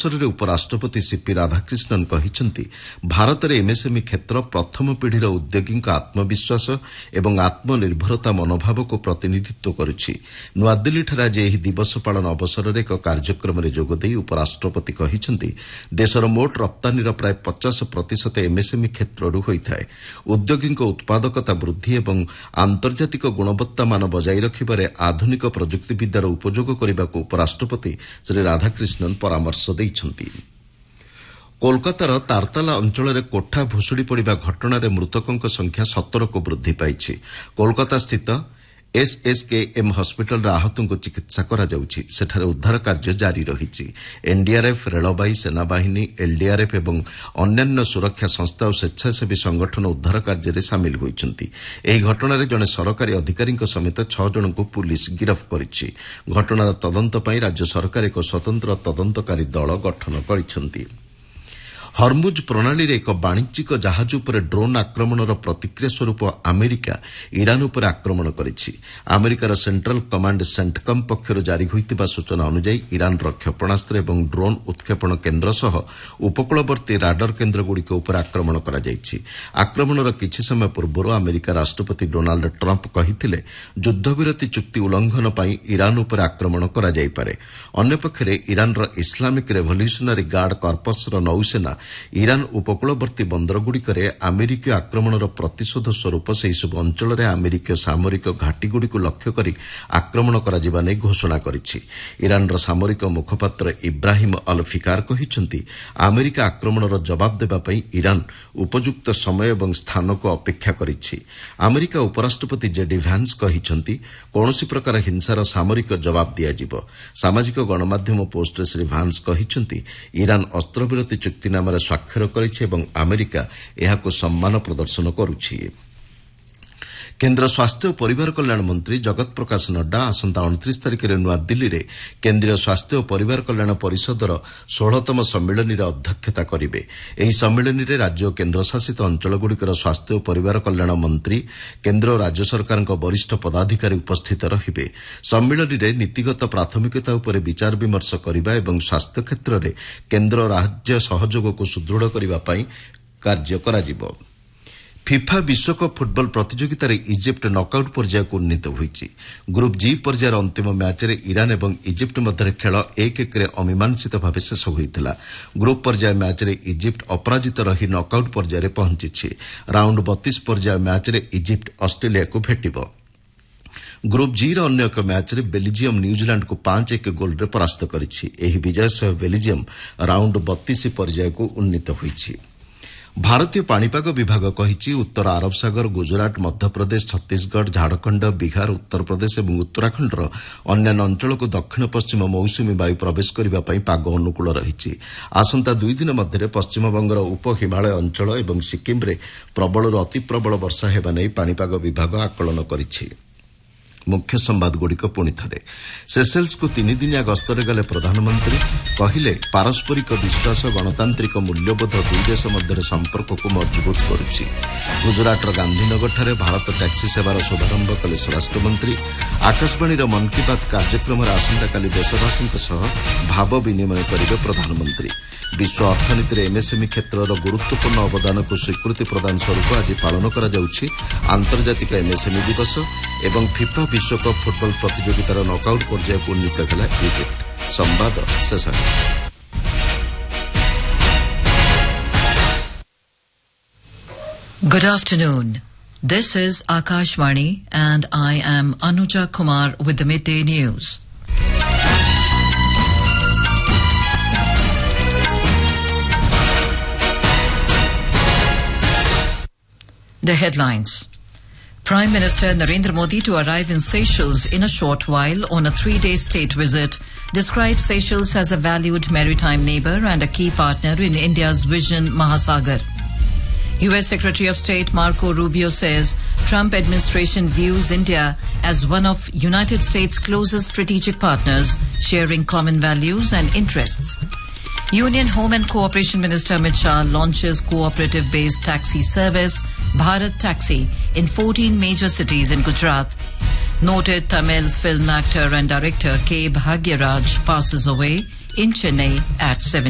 ଅବସରରେ ଉପରାଷ୍ଟ୍ରପତି ସିପି ରାଧାକ୍ରିଷ୍ଣନ୍ କହିଛନ୍ତି ଭାରତରେ ଏମ୍ଏସ୍ଏମ୍ଇ କ୍ଷେତ୍ର ପ୍ରଥମ ପିଢ଼ିର ଉଦ୍ୟୋଗୀଙ୍କ ଆତ୍ମବିଶ୍ୱାସ ଏବଂ ଆତ୍ମନିର୍ଭରତା ମନୋଭାବକୁ ପ୍ରତିନିଧିତ୍ୱ କରୁଛି। ନୂଆଦିଲ୍ଲୀଠାରେ ଆଜି ଏହି ଦିବସ ପାଳନ ଅବସରରେ ଏକ କାର୍ଯ୍ୟକ୍ରମରେ ଯୋଗଦେଇ ଉପରାଷ୍ଟ୍ରପତି କହିଛନ୍ତି ଦେଶର ମୋଟ ରପ୍ତାନୀର ପ୍ରାୟ 50% ଏମ୍ଏସ୍ଏମ୍ଇ କ୍ଷେତ୍ରରୁ ହୋଇଥାଏ। ଉଦ୍ୟୋଗୀଙ୍କ ଉତ୍ପାଦକତା ବୃଦ୍ଧି ଏବଂ ଆନ୍ତର୍ଜାତିକ ଗୁଣବତ୍ତା ମାନ ବଜାୟ ରଖିବାରେ ଆଧୁନିକ ପ୍ରଯୁକ୍ତିବିଦ୍ୟାର ଉପଯୋଗ କରିବାକୁ ଉପରାଷ୍ଟ୍ରପତି ଶ୍ରୀ ରାଧାକ୍ରିଷ୍ଣନ୍ ପରାମର୍ଶ ଦେଇଛନ୍ତି। କୋଲକାତାର ତାରତାଲା ଅଞ୍ଚଳରେ କୋଠା ଭୁଶୁଡ଼ି ପଡ଼ିବା ଘଟଣାରେ ମୃତକଙ୍କ ସଂଖ୍ୟା 17କୁ ବୃଦ୍ଧି ପାଇଛି। କୋଲକାତାସ୍ଥିତ SSKM ହସ୍ପିଟାଲରେ ଆହତଙ୍କୁ ଚିକିତ୍ସା କରାଯାଉଛି। ସେଠାରେ ଉଦ୍ଧାର କାର୍ଯ୍ୟ ଜାରି ରହିଛି। ଏନ୍ଡିଆର୍ଏଫ୍, ରେଳବାଇ, ସେନାବାହିନୀ, ଏଲ୍ଡିଆର୍ଏଫ୍ ଏବଂ ଅନ୍ୟାନ୍ୟ ସୁରକ୍ଷା ସଂସ୍ଥା ଓ ସ୍ୱେଚ୍ଛାସେବୀ ସଂଗଠନ ଉଦ୍ଧାର କାର୍ଯ୍ୟରେ ସାମିଲ ହୋଇଛନ୍ତି। ଏହି ଘଟଣାରେ ଜଣେ ସରକାରୀ ଅଧିକାରୀଙ୍କ ସମେତ 6 ଜଣଙ୍କୁ ପୁଲିସ୍ ଗିରଫ କରିଛି। ଘଟଣାର ତଦନ୍ତ ପାଇଁ ରାଜ୍ୟ ସରକାର ଏକ ସ୍ୱତନ୍ତ୍ର ତଦନ୍ତକାରୀ ଦଳ ଗଠନ କରିଛନ୍ତି। ହର୍ମୁଜ୍ ପ୍ରଣାଳୀରେ ଏକ ବାଣିଜ୍ୟିକ ଜାହାଜ ଉପରେ ଡ୍ରୋନ୍ ଆକ୍ରମଣର ପ୍ରତିକ୍ରିୟା ସ୍ୱରୂପ ଆମେରିକା ଇରାନ୍ ଉପରେ ଆକ୍ରମଣ କରିଛି। ଆମେରିକାର ସେଣ୍ଟ୍ରାଲ କମାଣ୍ଡ ସେଣ୍ଟକମ୍ ପକ୍ଷରୁ ଜାରି ହୋଇଥିବା ସୂଚନା ଅନୁଯାୟୀ ଇରାନ୍ର କ୍ଷେପଣାସ୍ତ୍ର ଏବଂ ଡ୍ରୋନ୍ ଉତ୍କ୍ଷେପଣ କେନ୍ଦ୍ର ସହ ଉପକୂଳବର୍ତ୍ତୀ ରାଡର କେନ୍ଦ୍ରଗୁଡ଼ିକ ଉପରେ ଆକ୍ରମଣ କରାଯାଇଛି। ଆକ୍ରମଣର କିଛି ସମୟ ପୂର୍ବରୁ ଆମେରିକା ରାଷ୍ଟ୍ରପତି ଡୋନାଲ୍ଡ ଟ୍ରମ୍ପ କହିଥିଲେ ଯୁଦ୍ଧବିରତି ଚୁକ୍ତି ଉଲ୍ଲଂଘନ ପାଇଁ ଇରାନ୍ ଉପରେ ଆକ୍ରମଣ କରାଯାଇପାରେ। ଅନ୍ୟପକ୍ଷରେ ଇରାନ୍ର ଇସ୍ଲାମିକ୍ ରେଭଲ୍ୟୁସନାରୀ ଗାର୍ଡ କର୍ପସର ନୌସେନା ଇରାନ୍ ଉପକୂଳବର୍ତ୍ତୀ ବନ୍ଦରଗୁଡ଼ିକରେ ଆମେରିକୀୟ ଆକ୍ରମଣର ପ୍ରତିଶୋଧ ସ୍ୱରୂପ ସେହିସବୁ ଅଞ୍ଚଳରେ ଆମେରିକୀୟ ସାମରିକ ଘାଟିଗୁଡ଼ିକୁ ଲକ୍ଷ୍ୟ କରି ଆକ୍ରମଣ କରାଯିବା ନେଇ ଘୋଷଣା କରିଛି। ଇରାନ୍ର ସାମରିକ ମୁଖପାତ୍ର ଇବ୍ରାହିମ୍ ଅଲ୍ ଫିକାର କହିଛନ୍ତି ଆମେରିକା ଆକ୍ରମଣର ଜବାବ ଦେବା ପାଇଁ ଇରାନ୍ ଉପଯୁକ୍ତ ସମୟ ଏବଂ ସ୍ଥାନକୁ ଅପେକ୍ଷା କରିଛି। ଆମେରିକା ଉପରାଷ୍ଟ୍ରପତି ଜେଡି ଭ୍ୟାନ୍ସ କହିଛନ୍ତି କୌଣସି ପ୍ରକାର ହିଂସାର ସାମରିକ ଜବାବ ଦିଆଯିବ। ସାମାଜିକ ଗଣମାଧ୍ୟମ ପୋଷ୍ଟରେ ଶ୍ରୀ ଭ୍ୟାନ୍ସ କହିଛନ୍ତି ଇରାନ୍ ଅସ୍ତ୍ରବିରତି ଚୁକ୍ତିନାମାରେ ସ୍ୱାକ୍ଷର କରିଛି ଏବଂ ଆମେରିକା ଏହାକୁ ସମ୍ମାନ ପ୍ରଦର୍ଶନ କରୁଛି। କେନ୍ଦ୍ର ସ୍ୱାସ୍ଥ୍ୟ ଓ ପରିବାର କଲ୍ୟାଣ ମନ୍ତ୍ରୀ ଜଗତ ପ୍ରକାଶ ନଡ୍ଡା ଆସନ୍ତା 29 ତାରିଖରେ ନୂଆଦିଲ୍ଲୀରେ କେନ୍ଦ୍ରୀୟ ସ୍ୱାସ୍ଥ୍ୟ ଓ ପରିବାର କଲ୍ୟାଣ ପରିଷଦର 16ତମ ସମ୍ମିଳନୀରେ ଅଧ୍ୟକ୍ଷତା କରିବେ। ଏହି ସମ୍ମିଳନୀରେ ରାଜ୍ୟ ଓ କେନ୍ଦ୍ରଶାସିତ ଅଞ୍ଚଳଗୁଡ଼ିକର ସ୍ୱାସ୍ଥ୍ୟ ଓ ପରିବାର କଲ୍ୟାଣ ମନ୍ତ୍ରୀ, କେନ୍ଦ୍ର ଓ ରାଜ୍ୟ ସରକାରଙ୍କ ବରିଷ୍ଠ ପଦାଧିକାରୀ ଉପସ୍ଥିତ ରହିବେ। ସମ୍ମିଳନୀରେ ନୀତିଗତ ପ୍ରାଥମିକତା ଉପରେ ବିଚାର ବିମର୍ଶ କରିବା ଏବଂ ସ୍ୱାସ୍ଥ୍ୟ କ୍ଷେତ୍ରରେ କେନ୍ଦ୍ର ଓ ରାଜ୍ୟ ସହଯୋଗକୁ ସୁଦୃଢ଼ କରିବା ପାଇଁ କାର୍ଯ୍ୟ କରାଯିବ। ଫିଫା ବିଶ୍ୱକପ୍ ଫୁଟବଲ ପ୍ରତିଯୋଗିତାରେ ଇଜିପ୍ଟ ନକ୍ଆଉଟ୍ ପର୍ଯ୍ୟାୟକୁ ଉନ୍ନୀତ ହୋଇଛି। ଗ୍ରୁପ୍ ଜି ପର୍ଯ୍ୟାୟର ଅନ୍ତିମ ମ୍ୟାଚ୍ରେ ଇରାନ୍ ଏବଂ ଇଜିପ୍ଟ ମଧ୍ୟରେ ଖେଳ 1-1ରେ ଅମୀମାଂସିତ ଭାବେ ଶେଷ ହୋଇଥିଲା। ଗ୍ରୁପ୍ ପର୍ଯ୍ୟାୟ ମ୍ୟାଚ୍ରେ ଇଜିପ୍ଟ ଅପରାଜିତ ରହି ନକ୍ଆଉଟ୍ ପର୍ଯ୍ୟାୟରେ ପହଞ୍ଚିଛି। ରାଉଣ୍ଡ 32 ପର୍ଯ୍ୟାୟ ମ୍ୟାଚ୍ରେ ଇଜିପ୍ଟ ଅଷ୍ଟ୍ରେଲିଆକୁ ଭେଟିବ। ଗ୍ରୁପ୍ ଜିର ଅନ୍ୟ ଏକ ମ୍ୟାଚ୍ରେ ବେଲଜିୟମ୍ ନ୍ୟୁଜିଲାଣ୍ଡକୁ 5-1 ଗୋଲ୍ରେ ପରାସ୍ତ କରିଛି। ଏହି ବିଜୟ ସହ ବେଲଜିୟମ୍ ରାଉଣ୍ଡ 32 ପର୍ଯ୍ୟାୟକୁ ଉନ୍ନୀତ ହୋଇଛି। ଭାରତୀୟ ପାଣିପାଗ ବିଭାଗ କହିଛି ଉତ୍ତର ଆରବ ସାଗର, ଗୁଜରାଟ, ମଧ୍ୟପ୍ରଦେଶ, ଛତିଶଗଡ଼, ଝାଡ଼ଖଣ୍ଡ, ବିହାର, ଉତ୍ତରପ୍ରଦେଶ ଏବଂ ଉତ୍ତରାଖଣ୍ଡର ଅନ୍ୟାନ୍ୟ ଅଞ୍ଚଳକୁ ଦକ୍ଷିଣ ପଶ୍ଚିମ ମୌସୁମୀ ବାୟୁ ପ୍ରବେଶ କରିବା ପାଇଁ ପାଗ ଅନୁକୂଳ ରହିଛି। ଆସନ୍ତା 2 ଦିନ ମଧ୍ୟରେ ପଶ୍ଚିମବଙ୍ଗର ଉପ ହିମାଳୟ ଅଞ୍ଚଳ ଏବଂ ସିକିମ୍ରେ ପ୍ରବଳରୁ ଅତି ପ୍ରବଳ ବର୍ଷା ହେବା ନେଇ ପାଣିପାଗ ବିଭାଗ ଆକଳନ କରିଛି। ମୁଖ୍ୟ ସମ୍ବାଦଗୁଡ଼ିକ ପୁଣି ଥରେ। ସେସେଲ୍ସକୁ 3 ଦିନିଆ ଗସ୍ତରେ ଗଲେ ପ୍ରଧାନମନ୍ତ୍ରୀ କହିଲେ ପାରସ୍ପରିକ ବିଶ୍ୱାସ, ଗଣତାନ୍ତ୍ରିକ ମୂଲ୍ୟବୋଧ ଦୁଇ ଦେଶ ମଧ୍ୟରେ ସମ୍ପର୍କକୁ ମଜବୁତ କରୁଛି। ଗୁଜରାଟର ଗାନ୍ଧୀନଗରଠାରେ ଭାରତ ଟ୍ୟାକ୍ସି ସେବାର ଶୁଭାରମ୍ଭ କଲେ ସ୍ୱରାଷ୍ଟ୍ରମନ୍ତ୍ରୀ। ଆକାଶବାଣୀର ମନ୍ କି ବାତ୍ କାର୍ଯ୍ୟକ୍ରମରେ ଆସନ୍ତାକାଲି ଦେଶବାସୀଙ୍କ ସହ ଭାବ ବିନିମୟ କରିବେ ପ୍ରଧାନମନ୍ତ୍ରୀ। ବିଶ୍ୱ ଅର୍ଥନୀତିରେ ଏମ୍ଏସ୍ଏମ୍ଇ କ୍ଷେତ୍ରର ଗୁରୁତ୍ୱପୂର୍ଣ୍ଣ ଅବଦାନକୁ ସ୍ୱୀକୃତି ପ୍ରଦାନ ସ୍ୱରୂପ ଆଜି ପାଳନ କରାଯାଉଛି ଆନ୍ତର୍ଜାତିକ ଏମ୍ଏସ୍ଏମ୍ଇ ଦିବସ ଏବଂ ଫିଫା ବିଶ୍ୱକପ୍ ଫୁଟବଲ ପ୍ରତିଯୋଗିତାର ନକ୍ଆଉଟ୍ ପର୍ଯ୍ୟାୟକୁ ଉନ୍ନୀତ ହେଲା ଇଜିପ୍ଟ। ସମ୍ବାଦ ଶେଷ ହେଲା। Good afternoon. This is Akashvani and I am Anuja Kumar with the midday news. The headlines. Prime Minister Narendra Modi to arrive in Seychelles in a short while on a 3-day state visit describes Seychelles as a valued maritime neighbor and a key partner in India's Vision Mahasagar. U.S. Secretary of State Marco Rubio says Trump administration views India as one of United States' closest strategic partners, sharing common values and interests. Union Home and Cooperation Minister Amit Shah launches cooperative-based taxi service Bharat Taxi in 14 major cities in Gujarat. Noted Tamil film actor and director K. Bhagyaraj passes away in Chennai at 70.